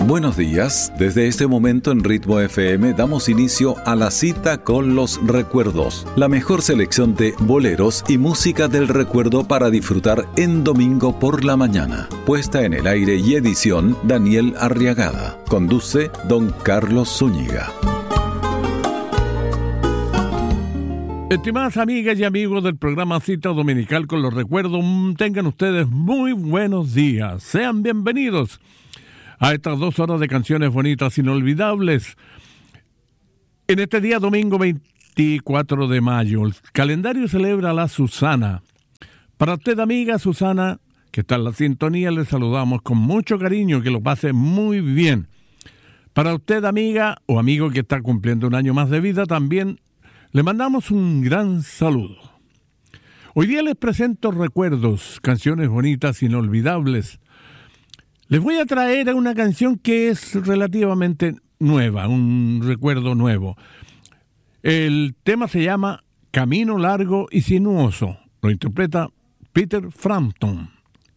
Buenos días, desde este momento en Ritmo FM damos inicio a la cita con los recuerdos, la mejor selección de boleros y música del recuerdo para disfrutar en domingo por la mañana. Puesta en el aire y edición Daniel Arriagada. Conduce don Carlos Zúñiga. Estimadas amigas y amigos del programa Cita Dominical con los Recuerdos, tengan ustedes muy buenos días. Sean bienvenidos a estas 2 horas de canciones bonitas, inolvidables. En este día, domingo 24 de mayo, el calendario celebra a la Susana. Para usted, amiga Susana, que está en la sintonía, le saludamos con mucho cariño, que lo pase muy bien. Para usted, amiga o amigo que está cumpliendo un año más de vida, también le mandamos un gran saludo. Hoy día les presento recuerdos, canciones bonitas, inolvidables. Les voy a traer una canción que es relativamente nueva, un recuerdo nuevo. El tema se llama Camino Largo y Sinuoso. Lo interpreta Peter Frampton.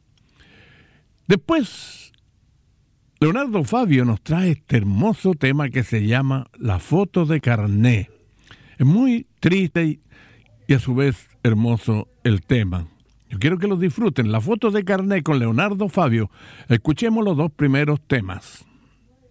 Después, Leonardo Fabio nos trae este hermoso tema que se llama La Foto de Carné. Es muy triste y a su vez hermoso el tema. Yo quiero que lo disfruten. La Foto de Carné con Leonardo Fabio. Escuchemos los 2 primeros temas.